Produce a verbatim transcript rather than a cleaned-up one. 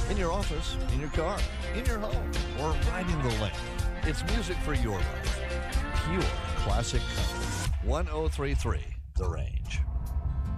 in your office, in your car, in your home, or riding the lane. It's music for your life. Pure classic country. ten thirty-three The Range.